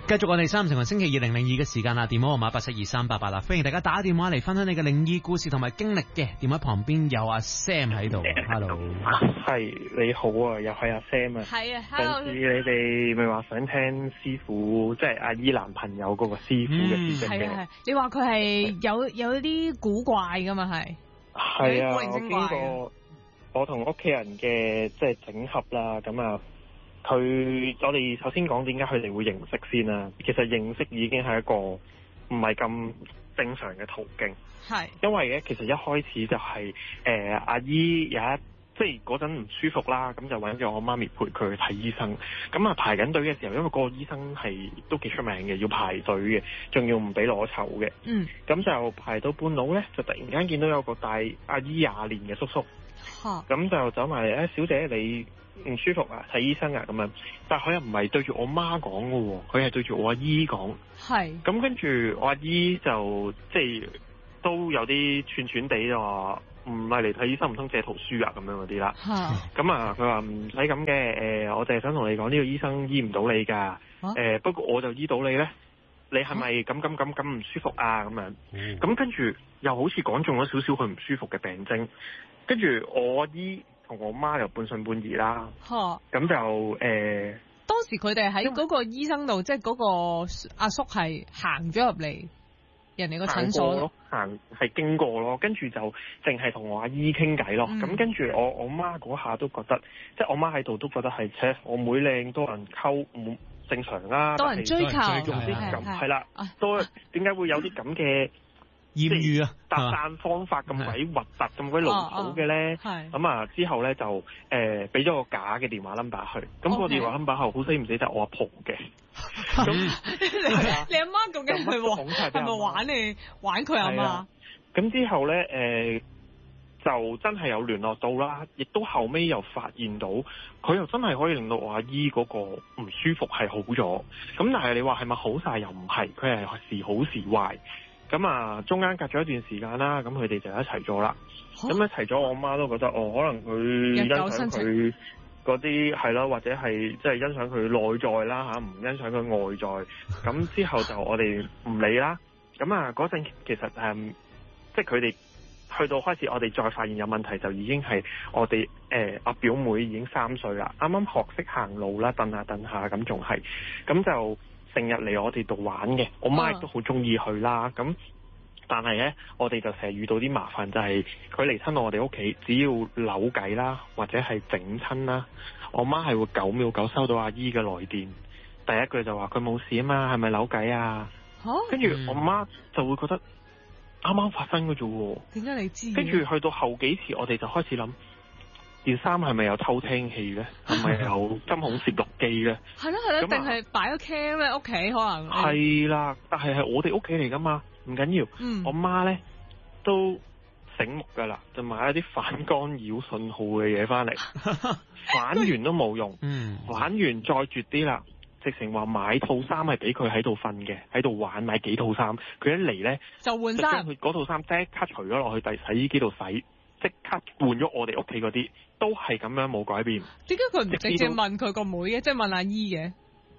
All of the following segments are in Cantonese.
繼續我哋3成為星期2 002嘅時間啦，電話號碼872-388啦，歡迎大家打電話嚟分享你嘅靈異故事同埋經歷嘅。電話旁邊有阿 Sam 喺度 ，Hello， 係你好啊，又係阿 Sam 啊， 係啊 ，Hello， 上次你哋咪話想聽師傅，即係阿姨男朋友嗰個師傅嘅事情嘅， 係，你話佢係有啲古怪噶嘛係？ 係啊， 我經過我同屋企人嘅即係整合啦，咁啊。我哋首先講點解佢哋會認識先啦。其實認識已經係一個唔係咁正常嘅途徑。係。因為咧，其實一開始就係、阿姨即係嗰陣唔舒服啦，咁就揾咗我媽咪陪佢去睇醫生。咁啊排緊隊嘅時候，因為個醫生係都幾出名嘅，要排隊嘅，仲要唔俾攞籌嘅。嗯。咁就排到半路咧，就突然間見到有個大阿姨20年嘅叔叔。咁就走埋嚟，小姐你唔舒服啊，睇醫生啊咁樣，但係佢又唔係對住我媽講嘅喎，佢係對住我阿姨講。係。咁跟住我阿姨就即係都有啲串串地就話唔係嚟睇醫生，唔通借圖書啊咁樣嗰啲啦。咁啊，佢話唔使咁嘅，我淨係想同你講呢個醫生醫唔到你㗎。不過我就醫到你咧，你係咪咁唔舒服啊咁樣？咁跟住又好似講中咗少少佢唔舒服嘅病徵，跟住我阿姨同我媽又半信半疑啦，咁就當時佢哋喺嗰個醫生度，即係嗰個阿叔係行咗入嚟人哋個診所咯， 係經過咯，跟住就淨係同我阿姨傾偈咯。咁跟住我媽嗰下都覺得，即係我媽喺度都覺得係，我妹靚多人溝唔正常啦， 多人追求係啦，都點解會有啲咁嘅豔遇啊， 搭訕方法咁鬼核突咁鬼老土嘅咧？咁啊之後咧就俾咗個假嘅電話 number 去，咁個電話 number 後好死唔死就我阿婆嘅。咁你阿媽究竟係咪玩佢阿媽？ 咁之後咧就真係有聯絡到啦，亦都後尾又發現到佢又真係可以令到我阿姨嗰個唔舒服係好咗。咁但係你話係咪好晒又唔係，佢係時好時壞。咁啊，中間隔咗一段時間啦，咁佢哋就一齊咗啦。咁一齊咗，我媽都覺得可能佢欣賞佢嗰啲係咯，或者係即係欣賞佢內在啦嚇，唔欣賞佢外在。咁之後就我哋唔理啦。咁啊嗰陣其實即係佢哋去到開始，我哋再發現有問題，就已經係我哋阿表妹已經3歲啦，啱啱學識行路啦，蹬下咁仲係，咁就成日嚟我哋度玩嘅，我媽亦都好中意去啦。咁但係咧，我哋就成日遇到啲麻煩，就係佢嚟親我哋屋企，只要扭計啦，或者係整親啦，我媽係會9秒9收到阿姨嘅來電，第一句就話佢冇事啊嘛，係咪扭計啊？跟住我媽就會覺得啱啱發生嘅啫喎。點解你知？跟住去到後幾次，我哋就開始諗，件衫係咪有偷聽器咧？係咪有針孔攝錄機咧？係咯， 定係擺咗 cam 喺屋企可能？ 係啦，但係我哋屋企嚟噶嘛，唔緊要。我媽咧都醒目噶啦，就買一啲反干擾信號嘅嘢翻嚟，玩完都冇用。玩完再絕啲啦，直情話買套衫係俾佢喺度瞓嘅，喺度玩，買幾套衫，佢一嚟咧就換衫，將佢嗰套衫即刻除咗落去洗衣機度洗。即刻換咗我哋屋企嗰啲，都係咁樣冇改變。點解佢唔直接問佢個妹嘅，即係問阿姨嘅？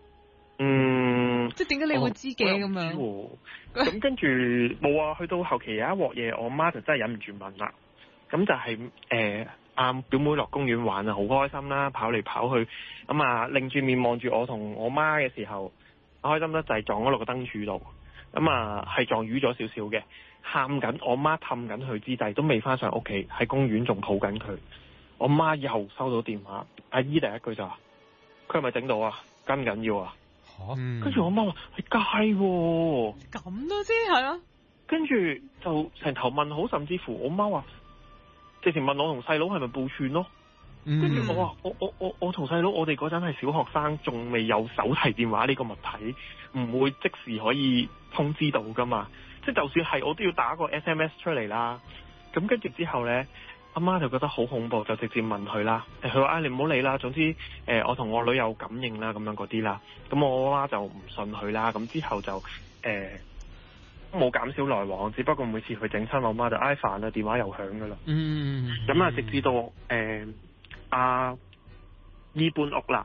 即係點解你會知嘅咁樣？咁跟住冇啊，去到後期有一鑊嘢，我媽就真係忍唔住問啦。咁就係阿表妹落公園玩啊，好開心啦，跑嚟跑去。咁啊，擰住面望住我同我媽嘅時候，開心得滯撞咗落個燈柱度。咁啊，係撞瘀咗少少嘅。喊緊，我媽氹緊佢之際，都未翻上屋企，喺公園仲抱緊佢。我媽又收到電話，阿姨第一句就話：佢係咪整到啊？緊唔緊要啊？跟住我媽話：係街喎。咁都知係啊。跟住就成頭問號，甚至乎我媽話，直情問我同細佬係咪報串咯。跟住我話：我同細佬，我哋嗰陣係小學生，仲未有手提電話呢個物體，唔會即時可以通知到噶嘛。即係就算係我都要打個 SMS 出嚟啦，咁跟住之後咧，阿媽就覺得好恐怖，就直接問佢啦。佢話：你唔好理啦，總之我同我女有感應啦，咁樣嗰啲啦。咁我媽就唔信佢啦。咁之後就冇減少來往，只不過每次佢整親我媽就挨煩啦，電話又響噶啦。咁啊，直至到阿姨搬屋啦。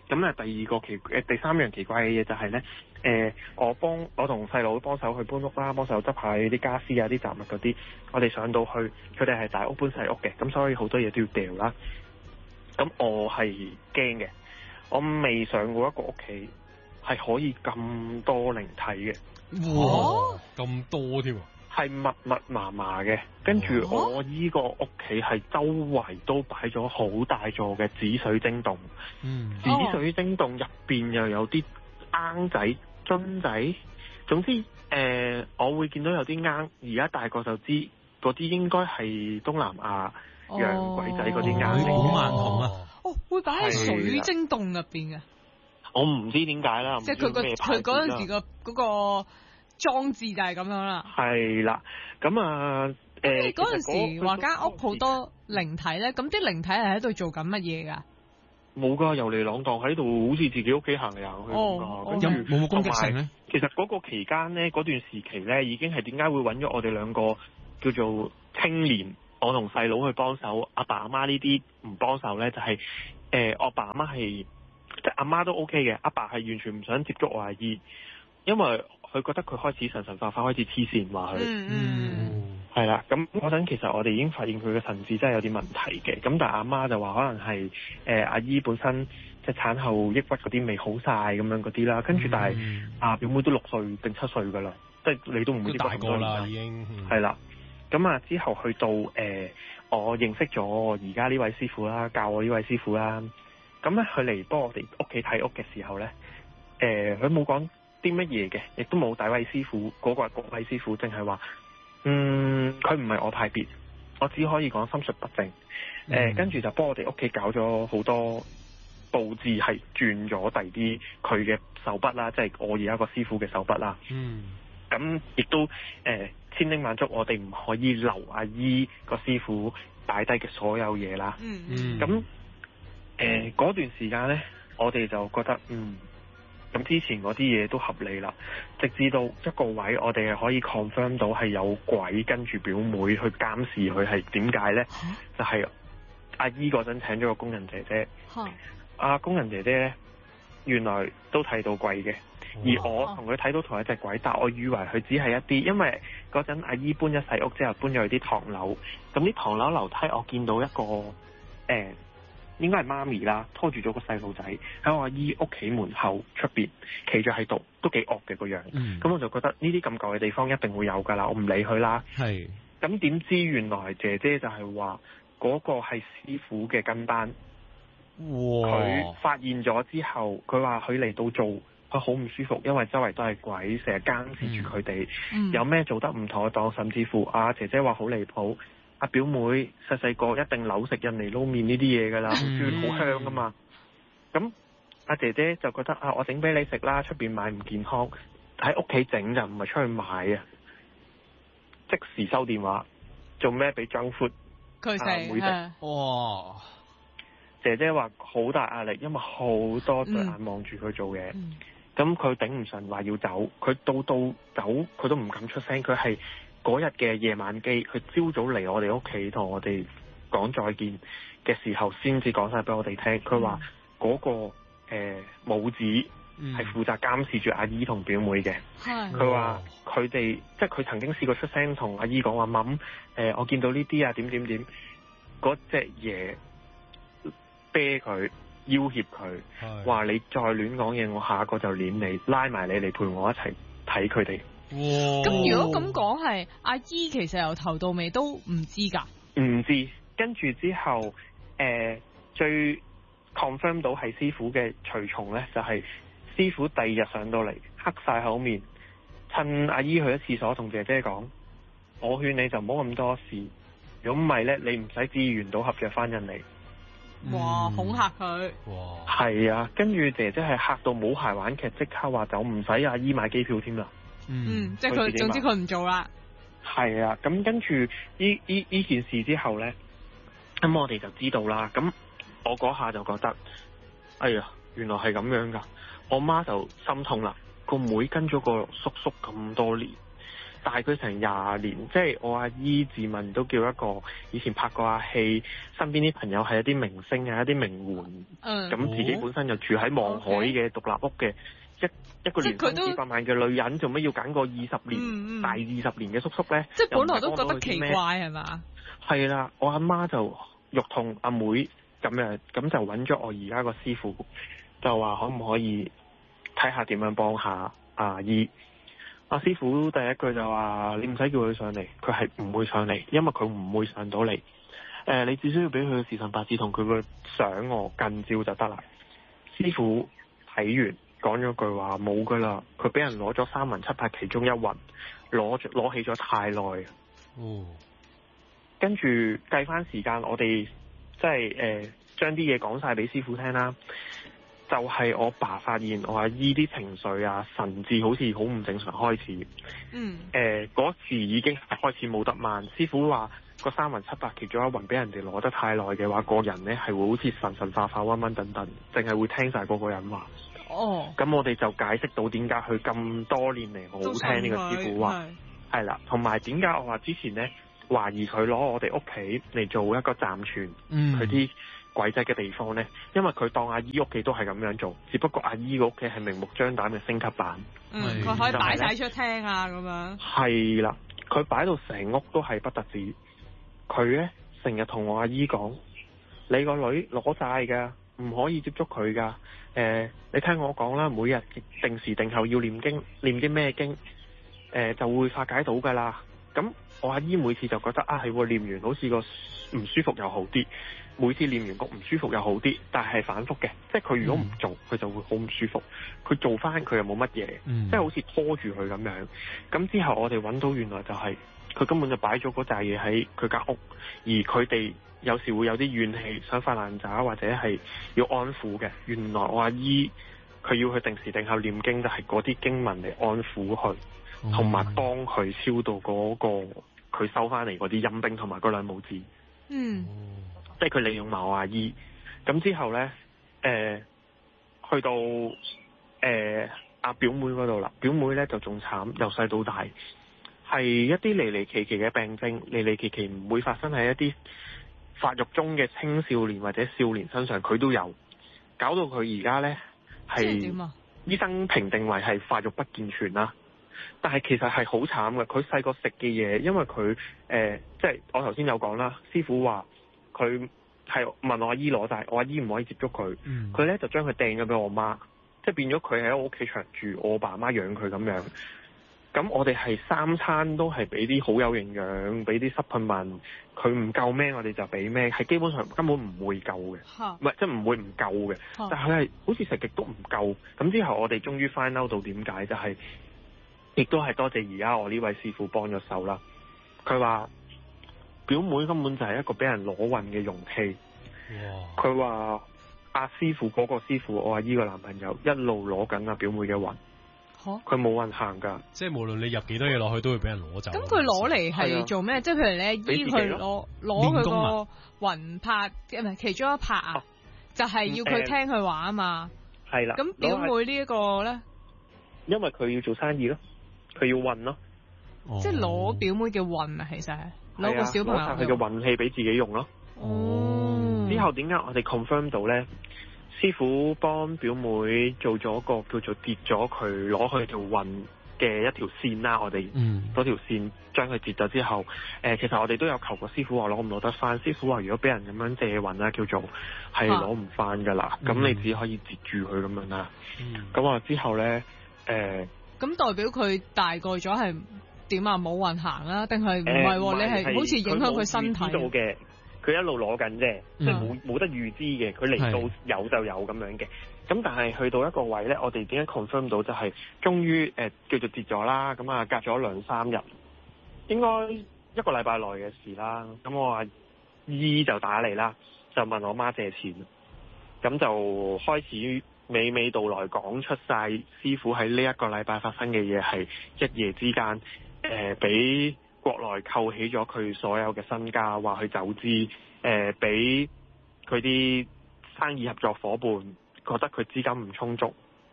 咁啊，第三樣奇怪嘅嘢就係咧，我同細佬幫手去搬屋啦，幫手執下啲家私啊、啲雜物嗰啲。我哋上到去，佢哋係大屋搬細屋嘅，咁所以好多嘢都要掉啦。咁我係驚嘅，我未上過一個屋企係可以咁多靈體嘅。 哇，咁多添啊！ 係密密麻麻嘅，跟住我依個屋企係周圍都擺咗好大座嘅紫水晶洞，紫水晶洞入邊又有啲罌仔、樽仔，總之我會見到有啲罌，而家大個就知嗰啲應該係東南亞洋鬼仔嗰啲罌， 古曼童啊！ 會擺喺水晶洞入邊嘅， 我唔知點解啦， 即係佢嗰陣時嗰個裝置就係咁樣啦。係啦，咁啊你嗰陣時話間屋好多靈體咧，咁啲靈體係喺度做緊乜嘢㗎？ 冇㗎，遊嚟浪蕩喺度，好似自己屋企行嚟行去咁㗎。跟住冇攻擊性咧？ 其實嗰個期間咧，嗰段時期咧，已經係點解會揾咗我哋兩個叫做青年，我同細佬去幫手，阿爸阿媽呢啲唔幫手咧，就係我爸阿媽係即係阿媽都 OK 嘅，阿爸係完全唔想接觸我阿姨，因為佢覺得佢開始神神化化，開始黐線話佢。係啦，咁嗰陣其實我哋已經發現佢嘅神智真係有啲問題嘅，咁但係阿媽就話可能係阿姨本身即係產後抑鬱嗰啲未好晒咁樣嗰啲啦，跟住但係表妹都6歲定7歲㗎啦，即係你都唔會抑鬱咁多年啦，已經係啦。咁之後去到我認識咗我而家呢位師傅啦，教我呢位師傅啦，咁咧佢嚟幫我哋屋企睇屋嘅時候咧，佢冇講啲乜嘢嘅，亦都冇詆毀師傅嗰位師傅，淨係話佢唔係我派別，我只可以講心術不正。跟住就幫我哋屋企搞咗好多佈置，係轉咗第啲佢嘅手筆啦，即係我而家個師傅嘅手筆啦。咁亦都千叮萬囑，我哋唔可以留阿姨個師傅擺低嘅所有嘢啦。咁嗰段時間呢，我哋就覺得咁之前嗰啲嘢都合理啦，直至到一個位，我哋係可以 confirm 到係有鬼跟住表妹去監視佢，係點解呢？就係阿姨嗰陣請咗個工人姐姐，工人姐姐呢，原來都睇到鬼嘅，而我同佢睇到同一隻鬼，但我以為佢只係一啲，因為嗰陣阿姨搬咗細屋之後搬咗去啲唐樓，咁啲唐樓樓梯我見到一個應該係媽咪啦，拖住咗個細路仔喺我阿姨屋企門口出邊企咗喺度，都幾惡嘅個樣。咁我就覺得呢啲咁舊嘅地方一定會有㗎啦，我唔理佢啦。咁點知原來姐姐就係話嗰個係師傅嘅跟班。佢發現咗之後，佢話佢嚟到做，佢好唔舒服，因為周圍都係鬼，成日監視住佢哋，有咩做得唔妥當，甚至乎姐姐話好離譜。阿表妹細細個一定扭食印尼撈麵呢啲嘢㗎啦，好中意好香㗎嘛。咁阿姐姐就覺得我整俾你食啦，出邊買唔健康，喺屋企整就唔係出去買啊。即時收電話，做咩俾 junk food 佢食？妹食。哇！姐姐話好大壓力，因為好多對眼望住佢做嘢。咁佢頂唔順，話要走。佢到走，佢都唔敢出聲。佢係嗰日嘅夜晚機，佢朝早嚟我哋屋企同我哋講再見嘅時候，先至講晒俾我哋聽。佢話嗰個母子係負責監視住阿姨同表妹嘅。佢話佢哋即係佢曾經試過出聲同阿姨講話，媽，我見到呢啲點點點，嗰隻嘢啤佢，要挾佢，話你再亂講嘢，我下個就攆你，拉埋你嚟陪我一齊睇佢哋。 咁如果咁講，係阿姨其實由頭到尾都唔知㗎？唔知， 跟住之後最 confirm 到係師傅嘅隨從呢，就係師傅第二日上到嚟黑晒口面，趁阿姨去咗廁所同姐姐講，我勸你就唔好咁多事，如果唔係呢，你唔使自願賭合約翻印尼。 哇！恐嚇佢。 哇！係啊，跟住姐姐係嚇到冇鞋玩劇，即刻話走，唔使阿姨買機票添啦。 即係佢，總之佢唔做啦。 係啊，咁跟住呢件事之後呢，咁我哋就知道啦。咁我嗰下就覺得，哎呀，原來係咁樣噶。我媽就心痛啦，個妹跟咗個叔叔咁多年， 大佢成20年，即係我阿姨自問都叫一個以前拍過下戲，身邊啲朋友係一啲明星啊，一啲名媛，咁自己本身就住喺望海嘅獨立屋嘅。一個年薪幾百萬嘅女人，做乜要揀個大20年嘅叔叔呢？ 即係本來都覺得奇怪係嘛？ 係啦，我阿媽就肉痛阿妹咁樣，咁就揾咗我而家個師傅，就話可唔可以睇下點樣幫下阿姨。阿師傅第一句就話：你唔使叫佢上嚟，佢係唔會上嚟，因為佢唔會上到嚟。你只需要俾佢嘅時辰八字同佢個相我近照就得啦。師傅睇完。講咗句話冇噶啦，佢俾人攞咗3魂7魄其中一魂，攞起咗太耐。跟住計翻時間，我哋即係將啲嘢講晒俾師傅聽啦。就係我爸發現我阿姨啲情緒啊、神志好似好唔正常開始。嗰時已經開始冇得慢。師傅話個3魂7魄其中一魂俾人哋攞得太耐嘅話，個人呢係會好似神化化、暈暈等等，淨係會聽晒嗰個人話。咁我哋就解釋到點解佢咁多年嚟好聽呢個師傅話，係啦，同埋點解我話之前呢懷疑佢攞我哋屋企嚟做一個暫存佢啲鬼仔嘅地方呢？因為佢當阿姨屋企都係咁樣做，只不過阿姨個屋企係明目張膽嘅升級版， 佢可以擺晒出廳啊咁樣。係啦，佢擺到成屋都係不特止，佢呢成日同我阿姨講：你個女攞債㗎。唔可以接觸佢噶，你聽我講啦，每日定時定候要念經，念啲咩經，就會化解到噶啦。咁我阿姨每次就覺得係念完好似個唔舒服又好啲，每次念完個唔舒服又好啲，但係反覆嘅，即係佢如果唔做，佢就會好唔舒服。佢做翻佢又冇乜嘢，即係好似拖住佢咁樣。咁之後我哋揾到原來就係佢根本就擺咗嗰扎嘢喺佢間屋，而佢哋有時會有啲怨氣，想發爛渣或者係要安撫嘅。原來我阿姨佢要去定時定候念經，就係嗰啲經文嚟安撫佢，同埋幫佢超度嗰個佢收翻嚟嗰啲陰兵同埋嗰兩母子。即係佢利用埋我阿姨。咁之後呢，去到阿表妹嗰度啦。表妹呢就仲慘，由細到大係一啲離離奇奇嘅病症，離離奇奇唔會發生喺一啲發育中嘅青少年或者少年身上，佢都有，搞到佢而家呢係醫生評定為係發育不健全啦。但係其實係好慘嘅，佢細個食嘅嘢，因為佢即係我頭先有講啦，師傅話佢係問我阿姨攞債，我阿姨唔可以接觸佢，佢呢就將佢掟咗俾我媽，即係變咗佢喺我屋企長住，我爸媽養佢咁樣。咁我哋係3餐都係俾啲好有營養，俾啲 supplement，佢唔夠咩我哋就俾咩，係基本上根本唔會夠嘅，唔係即係唔會唔夠嘅，但係佢係好似食極都唔夠。咁之後我哋終於 find out 到點解，就係亦都係多謝而家我呢位師傅幫咗手啦。佢話表妹根本就係一個俾人攞運嘅容器。佢話阿師傅嗰個師傅，我阿姨個男朋友一路攞緊阿表妹嘅運。佢冇運行㗎， 即係無論你入幾多嘢落去，都會俾人攞走。 咁佢攞嚟係做咩？即係譬如你醫佢攞佢個魂魄，唔係其中一魄啊，就係要佢聽佢話啊嘛。係啦。咁表妹呢一個咧， 因為佢要做生意咯，佢要運咯。 即係攞表妹嘅運啊，其實係攞個小朋友攞晒佢嘅運氣俾自己用咯。之後點解我哋 confirm 到咧？師傅幫表妹做咗個叫做截咗佢攞去條運嘅一條線啦，我哋嗰條線將佢截咗之後，其實我哋都有求過師傅話攞唔攞得翻。師傅話如果俾人咁樣借運啦，叫做係攞唔翻噶啦，咁你只可以截住佢咁樣啦。咁啊之後咧， 咁代表佢大個咗係點啊？冇運行啊？定係唔係？你係好似影響佢身體嘅。佢一路攞緊啫，即係冇得預知嘅，佢嚟到有就有咁樣嘅。咁但係去到一個位呢，我哋點解 confirm 到就係終於叫做截咗啦。咁啊隔咗2-3日，應該1個禮拜內嘅事啦。咁我阿姨就打嚟啦，就問我媽借錢。咁就開始娓娓道來講出晒師傅喺呢一個禮拜發生嘅嘢，係一夜之間俾國內扣起咗佢所有嘅身家，話佢走資，俾佢啲生意合作伙伴覺得佢資金唔充足，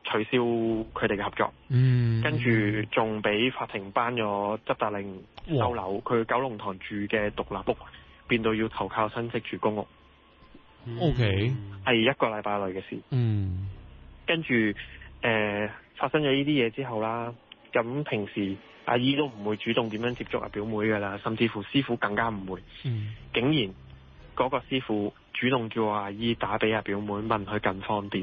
取消佢哋嘅合作，跟住仲俾法庭頒咗執達令收樓，佢九龍塘住嘅獨立屋變到要投靠親戚住公屋。 OK， 係一個禮拜內嘅事。跟住發生咗呢啲嘢之後啦，咁平時阿姨都唔會主動點樣接觸阿表妹噶啦，甚至乎師傅更加唔會。竟然嗰個師傅主動叫阿姨打俾阿表妹問佢近況點。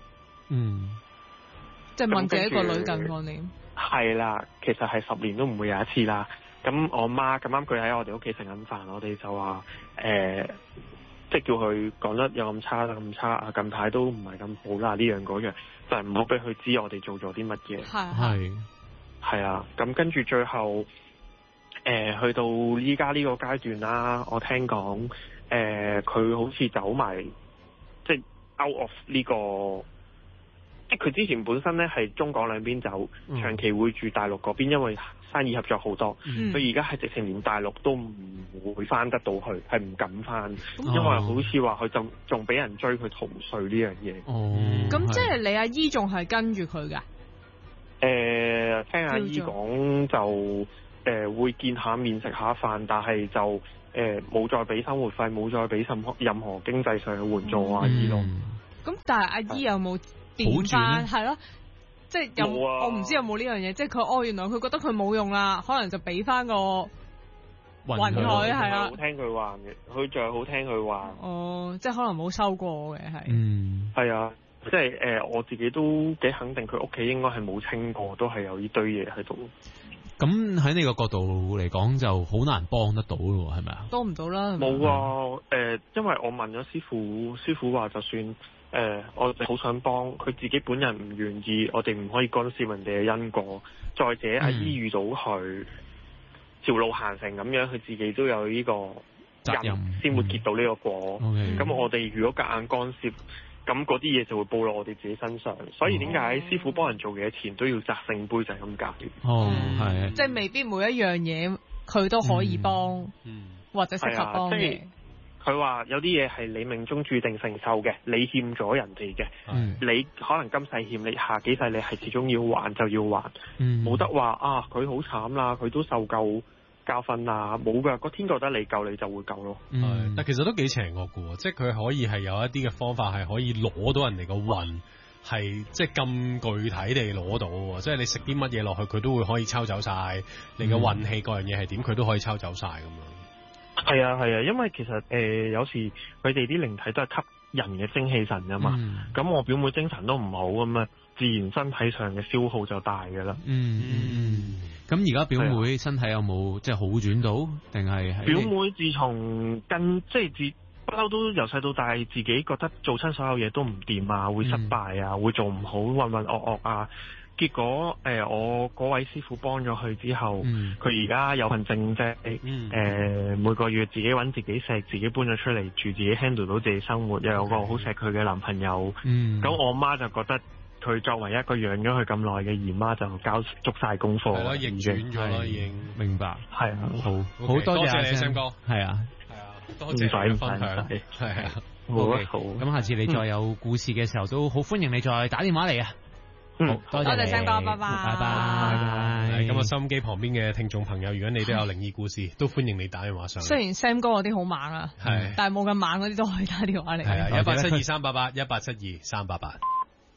即係問自己個女近況點。係啦，其實係10年都唔會有一次啦。咁我媽咁啱佢喺我哋屋企食緊飯，我哋就話即係叫佢講得有咁差咁差啊！近排都唔係咁好啦，呢樣嗰樣，就係唔好俾佢知我哋做咗啲乜嘢。係啊，咁跟住最後去到依家呢個階段啦，我聽講佢好似走埋即係 out of 呢個，即係佢之前本身咧係中港兩邊走，長期會住大陸嗰邊，因為生意合作好多，佢而家係直情連大陸都唔會翻得到去，係唔敢翻，因為好似話佢仲俾人追佢逃稅呢樣嘢。 咁即係你阿姨仲係跟住佢㗎？ 聽阿姨講就會見下面食下飯，但係就冇再俾生活費，冇再俾任何經濟上嘅援助阿姨咯。 咁但係阿姨有冇變翻？係咯。即係有，我唔知有冇呢樣嘢，即係佢原來佢覺得佢冇用啦，可能就俾翻個雲佢係啦。好聽佢話嘅，佢仲係好聽佢話。即係可能冇收過嘅係。 係啊，即係我自己都幾肯定，佢屋企應該係冇清過，都係有呢堆嘢喺度。 咁喺你個角度嚟講，就好難幫得到咯，係咪啊？ 幫唔到啦。 冇啊，因為我問咗師傅，師傅話就算。我哋好想幫佢，自己本人唔願意，我哋唔可以干涉人哋嘅因果。再者，阿姨遇到佢條路行成咁樣，佢自己都有呢個責任，先會結到呢個果。咁我哋如果夾硬干涉，咁嗰啲嘢就會報落我哋自己身上。所以點解師傅幫人做嘢前都要擲聖杯就係咁解。 係， 即係未必每一樣嘢佢都可以幫，或者適合幫嘅。 佢話有啲嘢係你命中注定承受嘅，你欠咗人哋嘅，你可能今世欠，你下幾世你係始終要還就要還，冇得話啊佢好慘啦，佢都受夠教訓啦，冇噶，個天覺得你救你就會救咯。 但其實都幾邪惡噶，即係佢可以係有一啲嘅方法係可以攞到人哋個運，係即係咁具體地攞到，即係你食啲乜嘢落去，佢都會可以抽走晒你嘅運氣，各樣嘢係點，佢都可以抽走晒咁樣。 係啊，因為其實有時佢哋啲靈體都係吸人嘅精氣神㗎嘛，咁我表妹精神都唔好咁啊，自然身體上嘅消耗就大㗎啦。 咁而家表妹身體有冇即係好轉到，定係？ 表妹自從不嬲都由細到大，自己覺得做親所有嘢都唔掂啊，會失敗啊，會做唔好，渾渾噩噩啊。結果我嗰位師傅幫咗佢之後，佢而家有份正職，每個月自己揾自己食，自己搬咗出嚟住，自己 handle 到自己生活，又有個好錫佢嘅男朋友。咁我媽就覺得佢作為一個養咗佢咁耐嘅姨媽，就足晒功課。係咯， 逆轉咗啦，已經明白。 係啊， 好多謝你，Sam 哥。 係啊， 多謝你分享。係啊， 好。 咁下次你再有故事嘅時候，都好歡迎你再打電話嚟啊！ 好，多謝Sam哥，拜拜， 拜拜。 咁啊，收音機旁邊嘅聽眾朋友，如果你都有靈異故事，都歡迎你打電話上嚟。 雖然 Sam 哥嗰啲好猛啊，但係冇咁猛嗰啲都可以打電話嚟。 係啊，1872388，1872388。